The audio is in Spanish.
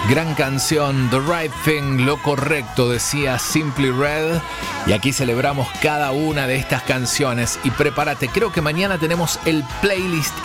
Gran canción, The Right Thing, lo correcto, decía Simply Red. Y aquí celebramos cada una de estas canciones. Y prepárate, creo que mañana tenemos el playlist